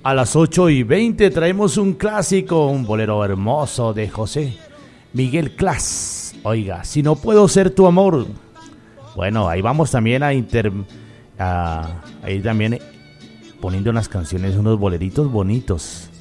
A las 8:20 traemos un clásico, un bolero hermoso de José Miguel Clas. Oiga, si no puedo ser tu amor. Bueno, ahí vamos también a ir también poniendo unas canciones, unos boleritos bonitos.